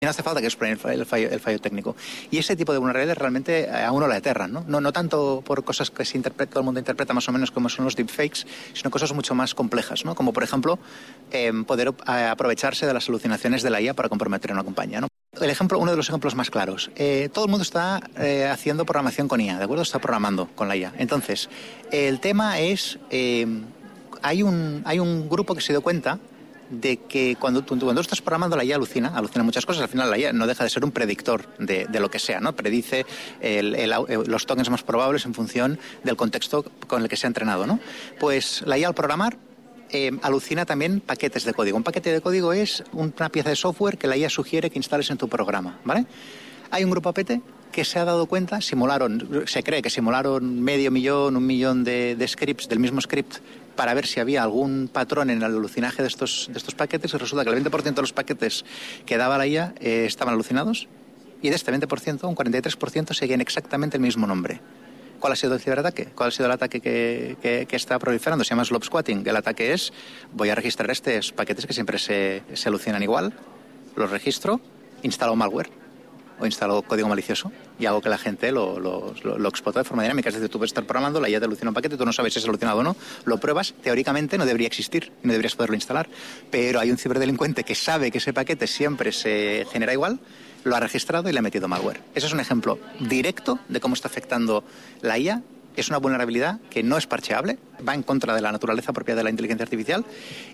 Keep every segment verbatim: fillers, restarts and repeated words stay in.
Y no hace falta que explaine el fallo, el fallo técnico. Y ese tipo de vulnerabilidades realmente a uno la aterran, ¿no? No, no tanto por cosas que se interpreta, todo el mundo interpreta más o menos como son los deepfakes, sino cosas mucho más complejas, ¿no? Como por ejemplo, eh, poder aprovecharse de las alucinaciones de la I A para comprometer a una compañía, ¿no? El ejemplo, uno de los ejemplos más claros. Eh, todo el mundo está eh, haciendo programación con I A, ¿de acuerdo? Está programando con la I A. Entonces, el tema es, eh, hay un, hay un grupo que se dio cuenta de que cuando tú, cuando estás programando la I A alucina, alucina muchas cosas. Al final la I A no deja de ser un predictor de, de lo que sea, ¿no? Predice el, el, los tokens más probables en función del contexto con el que se ha entrenado, ¿no? Pues la I A al programar eh, alucina también paquetes de código. Un paquete de código es una pieza de software que la I A sugiere que instales en tu programa, ¿vale? Hay un grupo A P T que se ha dado cuenta, simularon, se cree que simularon medio millón, un millón de, de scripts, del mismo script, para ver si había algún patrón en el alucinaje de estos, de estos paquetes, y resulta que el veinte por ciento de los paquetes que daba la I A eh, estaban alucinados, y de este veinte por ciento, un cuarenta y tres por ciento seguían exactamente el mismo nombre. ¿Cuál ha sido el ciberataque? ¿Cuál ha sido el ataque que, que, que está proliferando? Se llama slope squatting. El ataque es, voy a registrar estos paquetes que siempre se, se alucinan igual, los registro, instalo malware o instalo código malicioso y hago que la gente lo, lo, lo, lo explota de forma dinámica. Es decir, tú puedes estar programando, la I A te alucina un paquete, tú no sabes si es alucinado o no, lo pruebas, teóricamente no debería existir, no deberías poderlo instalar, pero hay un ciberdelincuente que sabe que ese paquete siempre se genera igual, lo ha registrado y le ha metido malware. Ese es un ejemplo directo de cómo está afectando la I A. Es una vulnerabilidad que no es parcheable, va en contra de la naturaleza propia de la inteligencia artificial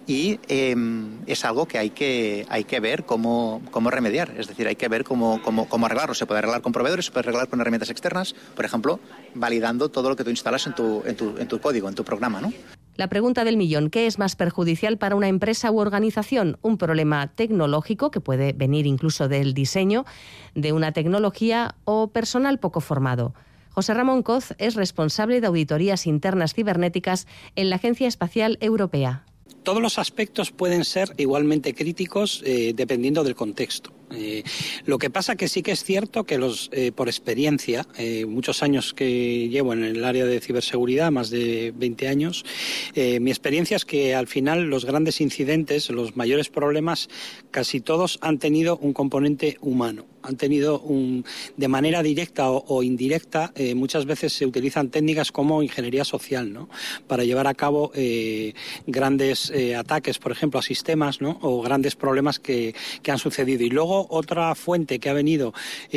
y eh, es algo que hay que, hay que ver cómo, cómo remediar. Es decir, hay que ver cómo, cómo, cómo arreglarlo. Se puede arreglar con proveedores, se puede arreglar con herramientas externas, por ejemplo, validando todo lo que tú instalas en tu, en tu, en tu código, en tu programa, ¿no? La pregunta del millón, ¿qué es más perjudicial para una empresa u organización? ¿Un problema tecnológico que puede venir incluso del diseño de una tecnología o personal poco formado? José Ramón Coz es responsable de auditorías internas cibernéticas en la Agencia Espacial Europea. Todos los aspectos pueden ser igualmente críticos eh, dependiendo del contexto. Eh, lo que pasa que sí que es cierto que los eh, por experiencia, eh, muchos años que llevo en el área de ciberseguridad, más de veinte años, eh, mi experiencia es que al final los grandes incidentes, los mayores problemas, casi todos han tenido un componente humano. Han tenido un, de manera directa o, o indirecta, eh, muchas veces se utilizan técnicas como ingeniería social, ¿no? Para llevar a cabo eh, grandes eh, ataques, por ejemplo, a sistemas, ¿no? O grandes problemas que, que han sucedido. Y luego otra fuente que ha venido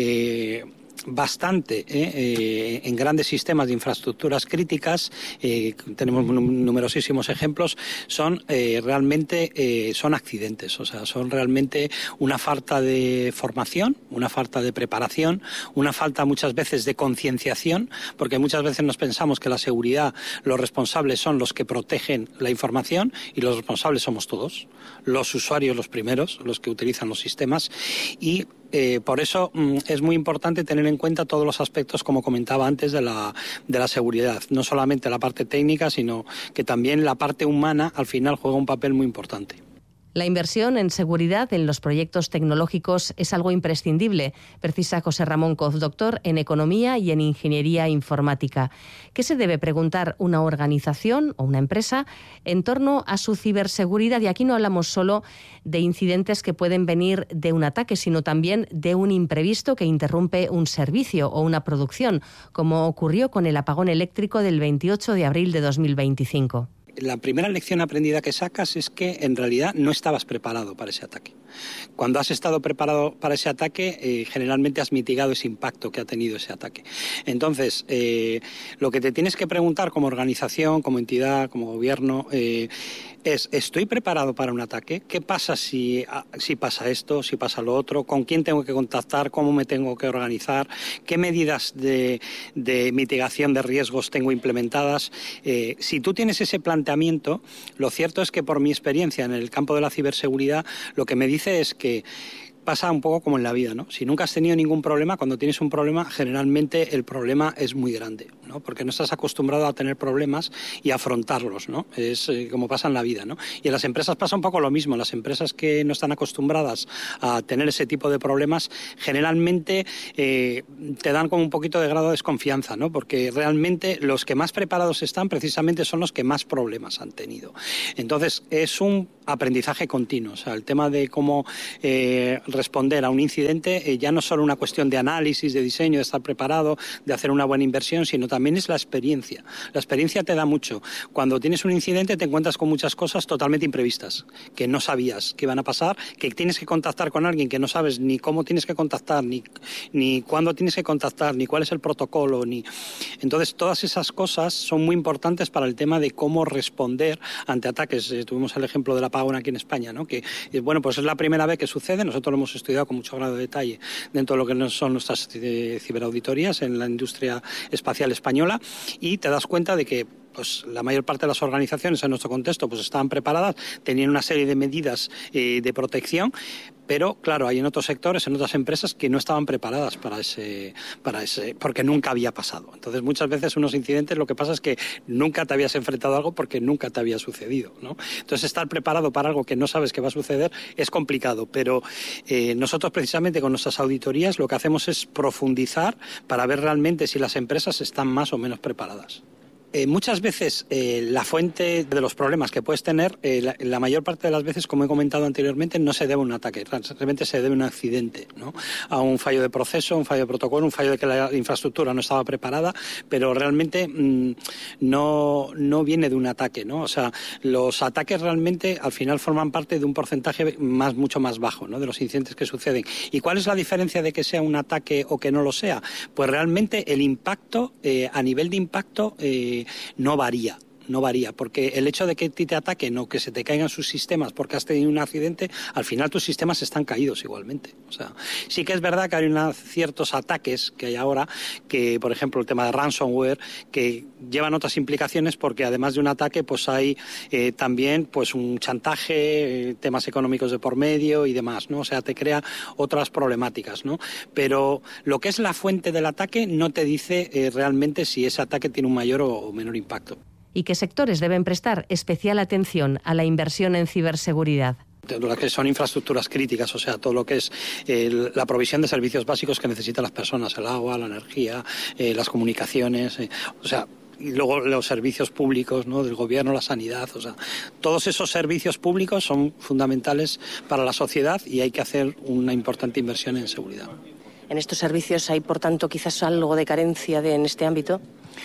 eh, bastante eh, eh, en grandes sistemas de infraestructuras críticas, eh, tenemos numerosísimos ejemplos, son eh, realmente eh, son accidentes, o sea, son realmente una falta de formación, una falta de preparación, una falta muchas veces de concienciación, porque muchas veces nos pensamos que la seguridad, los responsables son los que protegen la información y los responsables somos todos, los usuarios los primeros, los que utilizan los sistemas, y Eh, por eso mm, es muy importante tener en cuenta todos los aspectos, como comentaba antes, de la, de la seguridad. No solamente la parte técnica, sino que también la parte humana al final juega un papel muy importante. La inversión en seguridad en los proyectos tecnológicos es algo imprescindible, precisa José Ramón Coz, doctor en Economía y en Ingeniería Informática. ¿Qué se debe preguntar una organización o una empresa en torno a su ciberseguridad? Y aquí no hablamos solo de incidentes que pueden venir de un ataque, sino también de un imprevisto que interrumpe un servicio o una producción, como ocurrió con el apagón eléctrico del veintiocho de abril de dos mil veinticinco. La primera lección aprendida que sacas es que en realidad no estabas preparado para ese ataque. Cuando has estado preparado para ese ataque, eh, generalmente has mitigado ese impacto que ha tenido ese ataque. Entonces, eh, lo que te tienes que preguntar como organización, como entidad, como gobierno, eh, es, ¿estoy preparado para un ataque? ¿Qué pasa si, si pasa esto, si pasa lo otro? ¿Con quién tengo que contactar? ¿Cómo me tengo que organizar? ¿Qué medidas de, de mitigación de riesgos tengo implementadas? Eh, si tú tienes ese planteamiento, lo cierto es que por mi experiencia en el campo de la ciberseguridad, lo que me dice es que pasa un poco como en la vida, ¿no? Si nunca has tenido ningún problema, cuando tienes un problema, generalmente el problema es muy grande, ¿no? Porque no estás acostumbrado a tener problemas y a afrontarlos, ¿no? Es eh, como pasa en la vida, ¿no? Y en las empresas pasa un poco lo mismo. Las empresas que no están acostumbradas a tener ese tipo de problemas, generalmente eh, te dan como un poquito de grado de desconfianza, ¿no? Porque realmente los que más preparados están precisamente son los que más problemas han tenido. Entonces, es un aprendizaje continuo. O sea, el tema de cómo eh, responder a un incidente eh, ya no es solo una cuestión de análisis, de diseño, de estar preparado, de hacer una buena inversión, sino también es la experiencia. La experiencia te da mucho. Cuando tienes un incidente te encuentras con muchas cosas totalmente imprevistas, que no sabías que iban a pasar, que tienes que contactar con alguien que no sabes ni cómo tienes que contactar, ni, ni cuándo tienes que contactar, ni cuál es el protocolo, ni... Entonces, todas esas cosas son muy importantes para el tema de cómo responder ante ataques. Eh, tuvimos el ejemplo del apagón aquí en España, ¿no? Que, eh, bueno, pues es la primera vez que sucede, nosotros lo hemos estudiado con mucho grado de detalle dentro de lo que son nuestras eh, ciberauditorías en la industria espacial española, y te das cuenta de que pues la mayor parte de las organizaciones en nuestro contexto pues estaban preparadas, tenían una serie de medidas eh, de protección, pero claro, hay en otros sectores, en otras empresas que no estaban preparadas para ese, para ese, porque nunca había pasado. Entonces muchas veces unos incidentes lo que pasa es que nunca te habías enfrentado a algo porque nunca te había sucedido, ¿no? Entonces estar preparado para algo que no sabes que va a suceder es complicado, pero eh, nosotros precisamente con nuestras auditorías lo que hacemos es profundizar para ver realmente si las empresas están más o menos preparadas. Eh, muchas veces eh, la fuente de los problemas que puedes tener, eh, la, la mayor parte de las veces, como he comentado anteriormente, no se debe a un ataque, realmente se debe a un accidente, ¿no? A un fallo de proceso, un fallo de protocolo, un fallo de que la infraestructura no estaba preparada, pero realmente mmm, no, no viene de un ataque, ¿no? O sea, los ataques realmente al final forman parte de un porcentaje más, mucho más bajo, ¿no? De los incidentes que suceden. ¿Y cuál es la diferencia de que sea un ataque o que no lo sea? Pues realmente el impacto, eh, a nivel de impacto, eh, no varía. No varía, porque el hecho de que te ataquen o que se te caigan sus sistemas porque has tenido un accidente, al final tus sistemas están caídos igualmente. O sea, sí que es verdad que hay una, ciertos ataques que hay ahora, que por ejemplo el tema de ransomware, que llevan otras implicaciones porque además de un ataque pues hay eh, también pues un chantaje, eh, temas económicos de por medio y demás, ¿no? O sea, te crea otras problemáticas, ¿no? Pero lo que es la fuente del ataque no te dice eh, realmente si ese ataque tiene un mayor o menor impacto. ¿Y qué sectores deben prestar especial atención a la inversión en ciberseguridad? Lo que son infraestructuras críticas, o sea, todo lo que es el, la provisión de servicios básicos que necesitan las personas, el agua, la energía, eh, las comunicaciones, eh, o sea, y luego los servicios públicos, ¿no? Del gobierno, la sanidad, o sea, todos esos servicios públicos son fundamentales para la sociedad y hay que hacer una importante inversión en seguridad. ¿En estos servicios hay, por tanto, quizás algo de carencia de, en este ámbito?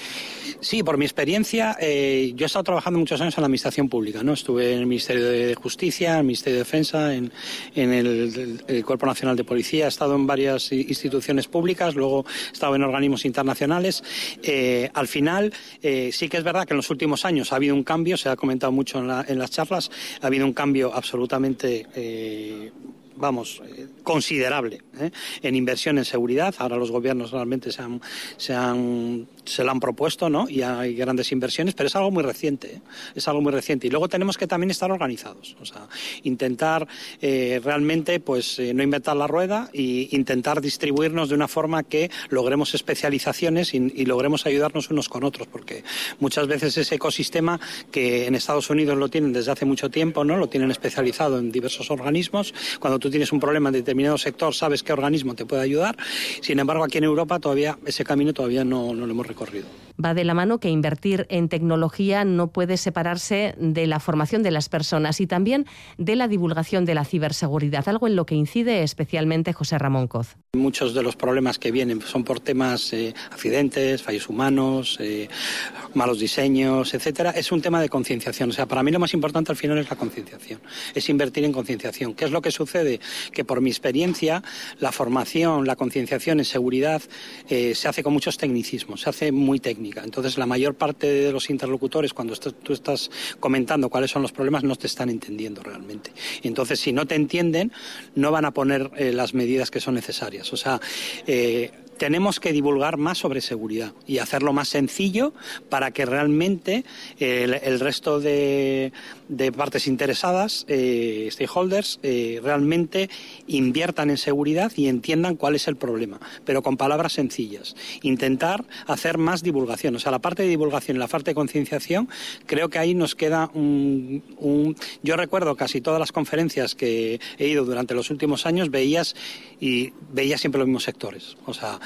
Sí, por mi experiencia, eh, yo he estado trabajando muchos años en la administración pública, ¿no? Estuve en el Ministerio de Justicia, en el Ministerio de Defensa, en, en el, el, el Cuerpo Nacional de Policía, he estado en varias instituciones públicas, luego he estado en organismos internacionales. Eh, al final, eh, sí que es verdad que en los últimos años ha habido un cambio, se ha comentado mucho en, la, en las charlas, ha habido un cambio absolutamente... Eh, vamos, eh, considerable ¿eh? en inversión en seguridad. Ahora los gobiernos realmente se han, se han, se lo han propuesto, ¿no? Y hay grandes inversiones, pero es algo muy reciente, ¿eh? Es algo muy reciente. Y luego tenemos que también estar organizados, o sea, intentar eh, realmente, pues, eh, no inventar la rueda e intentar distribuirnos de una forma que logremos especializaciones y, y logremos ayudarnos unos con otros, porque muchas veces ese ecosistema que en Estados Unidos lo tienen desde hace mucho tiempo, ¿no? Lo tienen especializado en diversos organismos. Cuando tú tienes un problema en determinado sector, sabes qué organismo te puede ayudar. Sin embargo, aquí en Europa todavía ese camino todavía no, no lo hemos recorrido. Va de la mano que invertir en tecnología no puede separarse de la formación de las personas y también de la divulgación de la ciberseguridad, algo en lo que incide especialmente José Ramón Coz. Muchos de los problemas que vienen son por temas eh, accidentes, fallos humanos, eh, malos diseños, etcétera. Es un tema de concienciación. O sea, para mí lo más importante al final es la concienciación, es invertir en concienciación. ¿Qué es lo que sucede? Que por mi experiencia, la formación, la concienciación en seguridad eh, se hace con muchos tecnicismos, se hace muy técnico. Entonces, la mayor parte de los interlocutores, cuando est- tú estás comentando cuáles son los problemas, no te están entendiendo realmente. Y entonces, si no te entienden, no van a poner eh, las medidas que son necesarias. O sea, eh, tenemos que divulgar más sobre seguridad y hacerlo más sencillo para que realmente el, el resto de, de partes interesadas, eh, stakeholders, eh, realmente inviertan en seguridad y entiendan cuál es el problema, pero con palabras sencillas. Intentar hacer más divulgación. O sea, la parte de divulgación y la parte de concienciación, creo que ahí nos queda un, un... Yo recuerdo casi todas las conferencias que he ido durante los últimos años, veías y veías siempre los mismos sectores. O sea,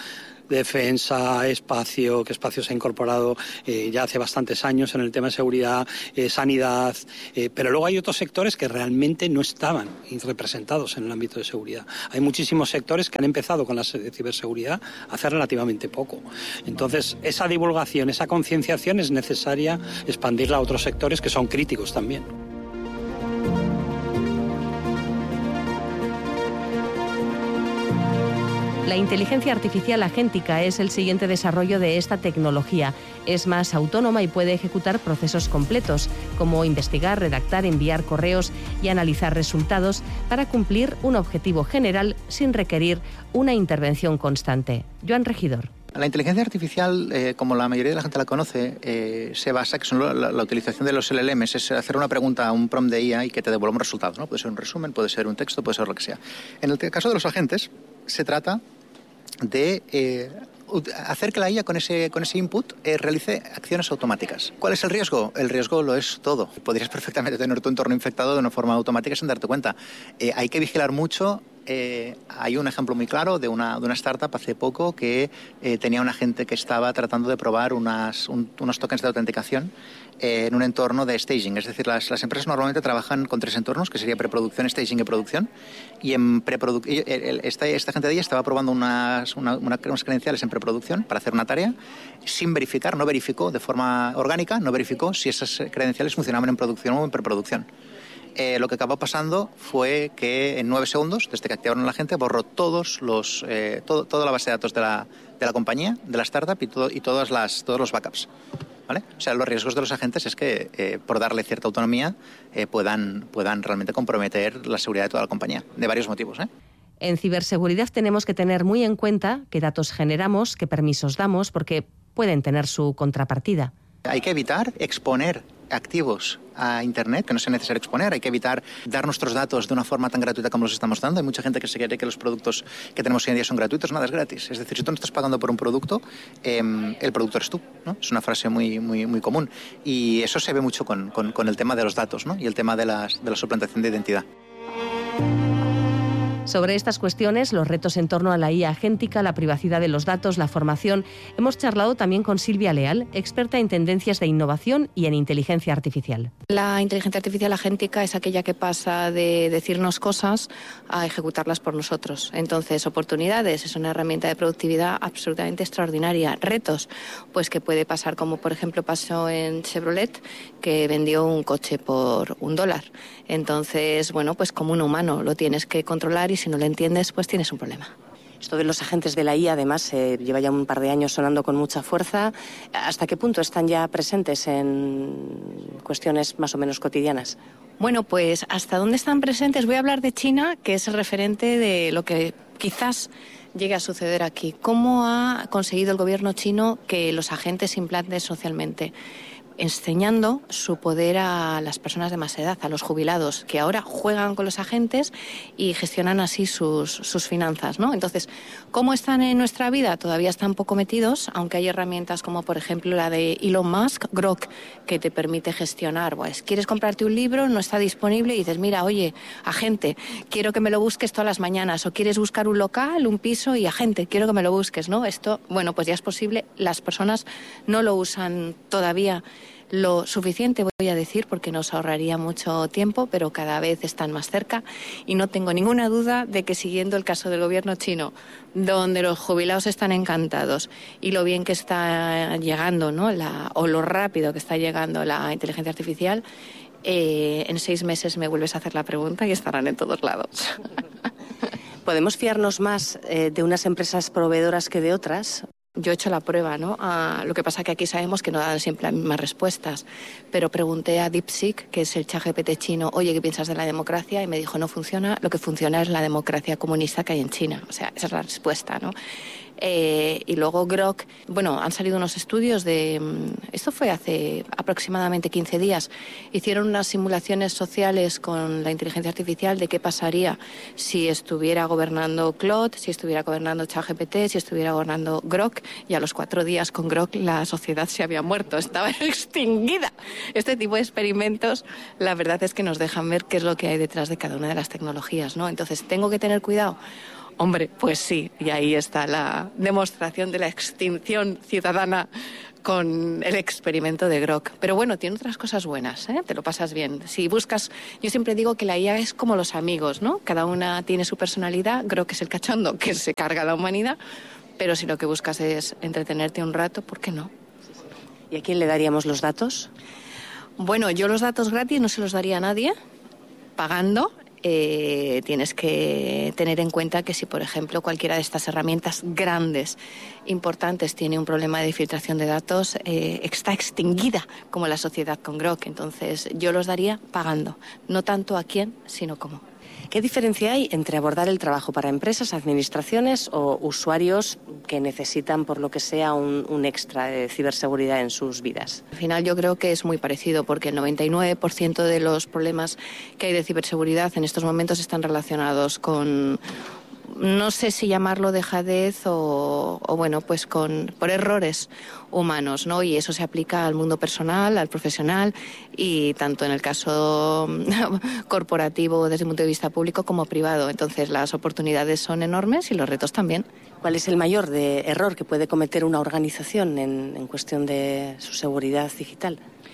defensa, espacio, que espacio se ha incorporado eh, ya hace bastantes años en el tema de seguridad, eh, sanidad, eh, pero luego hay otros sectores que realmente no estaban representados en el ámbito de seguridad. Hay muchísimos sectores que han empezado con la ciberseguridad hace relativamente poco. Entonces, esa divulgación, esa concienciación es necesaria expandirla a otros sectores que son críticos también. La inteligencia artificial agéntica es el siguiente desarrollo de esta tecnología. Es más autónoma y puede ejecutar procesos completos, como investigar, redactar, enviar correos y analizar resultados para cumplir un objetivo general sin requerir una intervención constante. Joan Regidor. La inteligencia artificial, eh, como la mayoría de la gente la conoce, eh, se basa que son la, la utilización de los L L Ms, es hacer una pregunta a un prompt de I A y que te devuelva un resultado, ¿no? Puede ser un resumen, puede ser un texto, puede ser lo que sea. En el caso de los agentes, se trata de eh, hacer que la I A con ese, con ese input eh, realice acciones automáticas. ¿Cuál es el riesgo? El riesgo lo es todo. Podrías perfectamente tener tu entorno infectado de una forma automática sin darte cuenta. Eh, hay que vigilar mucho. Eh, hay un ejemplo muy claro de una, de una startup hace poco que eh, tenía un agente que estaba tratando de probar unas, un, unos tokens de autenticación eh, en un entorno de staging. Es decir, las, las empresas normalmente trabajan con tres entornos, que sería preproducción, staging y producción. Y en preproducción, esta, esta gente de ella estaba probando unas, una, una, unas credenciales en preproducción para hacer una tarea sin verificar, no verificó de forma orgánica, no verificó si esas credenciales funcionaban en producción o en preproducción. Eh, lo que acabó pasando fue que en nueve segundos, desde que activaron a la gente, borró todos los, eh, todo, toda la base de datos de la, de la compañía, de la startup y, todo, y todas las, todos los backups. ¿Vale? O sea, los riesgos de los agentes es que, eh, por darle cierta autonomía, eh, puedan, puedan realmente comprometer la seguridad de toda la compañía, de varios motivos, ¿eh? En ciberseguridad tenemos que tener muy en cuenta qué datos generamos, qué permisos damos, porque pueden tener su contrapartida. Hay que evitar exponer activos a Internet, que no sea necesario exponer. Hay que evitar dar nuestros datos de una forma tan gratuita como los estamos dando. Hay mucha gente que se cree que los productos que tenemos hoy en día son gratuitos. Nada es gratis. Es decir, si tú no estás pagando por un producto, eh, el producto eres tú, ¿no? Es una frase muy, muy, muy común. Y eso se ve mucho con, con, con el tema de los datos, ¿no? Y el tema de, las, de la suplantación de identidad. Sobre estas cuestiones, los retos en torno a la I A agéntica, la privacidad de los datos, la formación, hemos charlado también con Silvia Leal, experta en tendencias de innovación y en inteligencia artificial. La inteligencia artificial agéntica es aquella que pasa de decirnos cosas a ejecutarlas por nosotros. Entonces, oportunidades, es una herramienta de productividad absolutamente extraordinaria. Retos, pues que puede pasar como por ejemplo pasó en Chevrolet, que vendió un coche por un dólar. Entonces, bueno, pues como un humano lo tienes que controlar y si no lo entiendes, pues tienes un problema. Esto de los agentes de la I A, además, eh, lleva ya un par de años sonando con mucha fuerza. ¿Hasta qué punto están ya presentes en cuestiones más o menos cotidianas? Bueno, pues hasta dónde están presentes. Voy a hablar de China, que es el referente de lo que quizás llegue a suceder aquí. ¿Cómo ha conseguido el gobierno chino que los agentes se implanten socialmente? Enseñando su poder a las personas de más edad, a los jubilados, que ahora juegan con los agentes y gestionan así sus, sus finanzas, ¿no? Entonces, ¿cómo están en nuestra vida? Todavía están poco metidos, aunque hay herramientas como, por ejemplo, la de Elon Musk, Grok, que te permite gestionar. Pues, ¿quieres comprarte un libro? No está disponible y dices, mira, oye, agente, quiero que me lo busques todas las mañanas. O quieres buscar un local, un piso y agente, quiero que me lo busques, ¿no? Esto, bueno, pues ya es posible. Las personas no lo usan todavía lo suficiente, voy a decir, porque nos ahorraría mucho tiempo, pero cada vez están más cerca y no tengo ninguna duda de que siguiendo el caso del gobierno chino, donde los jubilados están encantados y lo bien que está llegando, ¿no? La, o lo rápido que está llegando la inteligencia artificial, eh, en seis meses me vuelves a hacer la pregunta y estarán en todos lados. ¿Podemos fiarnos más eh, de unas empresas proveedoras que de otras? Yo he hecho la prueba, ¿no? Ah, lo que pasa que aquí sabemos que no dan siempre las mismas respuestas, pero pregunté a DeepSeek, que es el ChatGPT chino, oye, ¿qué piensas de la democracia? Y me dijo, no funciona, lo que funciona es la democracia comunista que hay en China. O sea, esa es la respuesta, ¿no? Eh, y luego Grok, bueno, han salido unos estudios de, esto fue hace aproximadamente quince días, hicieron unas simulaciones sociales con la inteligencia artificial de qué pasaría si estuviera gobernando Claude, si estuviera gobernando ChatGPT, si estuviera gobernando Grok, y a los cuatro días con Grok la sociedad se había muerto, estaba extinguida. Este tipo de experimentos, la verdad es que nos dejan ver qué es lo que hay detrás de cada una de las tecnologías, ¿no? Entonces, ¿tengo que tener cuidado? Hombre, pues sí, y ahí está la demostración de la extinción ciudadana con el experimento de Grok. Pero bueno, tiene otras cosas buenas, ¿eh? Te lo pasas bien. Si buscas, yo siempre digo que la I A es como los amigos, ¿no? Cada una tiene su personalidad. Grok es el cachondo que se carga a la humanidad, pero si lo que buscas es entretenerte un rato, ¿por qué no? ¿Y a quién le daríamos los datos? Bueno, yo los datos gratis no se los daría a nadie, pagando. Eh, tienes que tener en cuenta que si, por ejemplo, cualquiera de estas herramientas grandes, importantes, tiene un problema de filtración de datos, eh, está extinguida como la sociedad con Grok. Entonces, yo los daría pagando, no tanto a quién, sino cómo. ¿Qué diferencia hay entre abordar el trabajo para empresas, administraciones o usuarios que necesitan, por lo que sea, un, un extra de ciberseguridad en sus vidas? Al final yo creo que es muy parecido, porque el noventa y nueve por ciento de los problemas que hay de ciberseguridad en estos momentos están relacionados con, no sé si llamarlo dejadez o, o bueno, pues con por errores humanos, ¿no? Y eso se aplica al mundo personal, al profesional, y tanto en el caso corporativo desde el punto de vista público como privado. Entonces las oportunidades son enormes y los retos también. ¿Cuál es el mayor de error que puede cometer una organización en, en cuestión de su seguridad digital?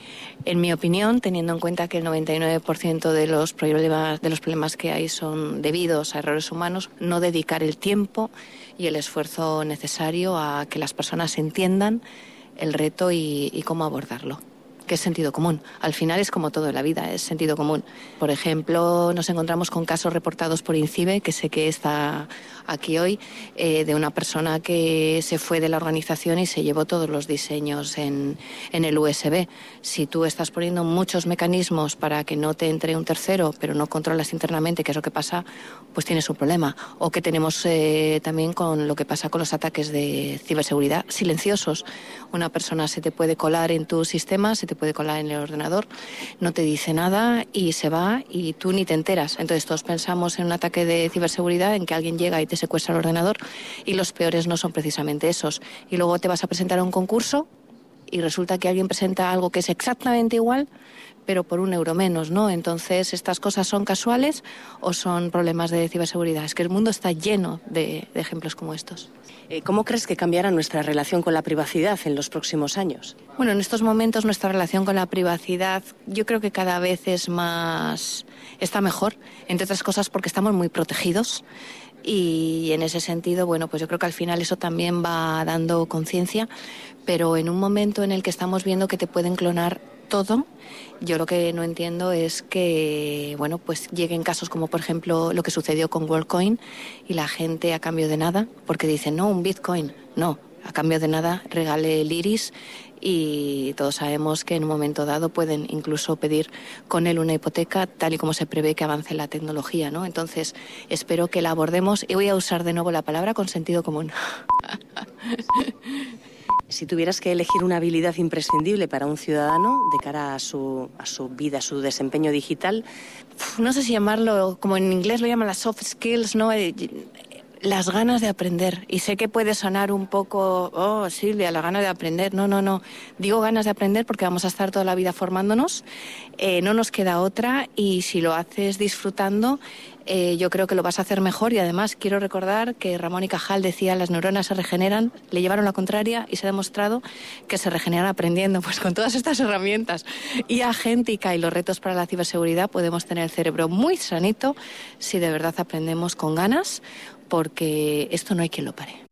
En mi opinión, teniendo en cuenta que el noventa y nueve por ciento de los problemas, de los problemas que hay son debidos a errores humanos, no dedicar el tiempo y el esfuerzo necesario a que las personas entiendan el reto y, y cómo abordarlo, que es sentido común. Al final es como todo en la vida, es sentido común. Por ejemplo, nos encontramos con casos reportados por INCIBE, que sé que está aquí hoy, eh, de una persona que se fue de la organización y se llevó todos los diseños en, en el U S B. Si tú estás poniendo muchos mecanismos para que no te entre un tercero, pero no controlas internamente qué es lo que pasa, pues tienes un problema. O que tenemos eh, también con lo que pasa con los ataques de ciberseguridad silenciosos. Una persona se te puede colar en tu sistema, se te puede colar en el ordenador, no te dice nada y se va y tú ni te enteras. Entonces todos pensamos en un ataque de ciberseguridad en que alguien llega y te secuestra el ordenador, y los peores no son precisamente esos. Y luego te vas a presentar a un concurso y resulta que alguien presenta algo que es exactamente igual, pero por un euro menos, ¿no? Entonces, ¿estas cosas son casuales o son problemas de ciberseguridad? Es que el mundo está lleno de, de ejemplos como estos. ¿Cómo crees que cambiará nuestra relación con la privacidad en los próximos años? Bueno, en estos momentos nuestra relación con la privacidad yo creo que cada vez es más, está mejor, entre otras cosas porque estamos muy protegidos. Y en ese sentido, bueno, pues yo creo que al final eso también va dando conciencia, pero en un momento en el que estamos viendo que te pueden clonar todo, yo lo que no entiendo es que, bueno, pues lleguen casos como, por ejemplo, lo que sucedió con WorldCoin y la gente a cambio de nada, porque dicen, no, un Bitcoin, no, a cambio de nada regale el iris, y todos sabemos que en un momento dado pueden incluso pedir con él una hipoteca, tal y como se prevé que avance la tecnología, ¿no? Entonces, espero que la abordemos, y voy a usar de nuevo la palabra con sentido común. Si tuvieras que elegir una habilidad imprescindible para un ciudadano de cara a su, a su vida, a su desempeño digital... No sé si llamarlo, como en inglés lo llaman las soft skills, ¿no? Las ganas de aprender. Y sé que puede sonar un poco, oh, Silvia, la gana de aprender. No, no, no. Digo ganas de aprender porque vamos a estar toda la vida formándonos. Eh, no nos queda otra, y si lo haces disfrutando, eh, yo creo que lo vas a hacer mejor. Y además quiero recordar que Ramón y Cajal decía, las neuronas se regeneran, le llevaron la contraria y se ha demostrado que se regeneran aprendiendo. Pues con todas estas herramientas y agéntica y los retos para la ciberseguridad podemos tener el cerebro muy sanito si de verdad aprendemos con ganas, porque esto no hay quien lo pare.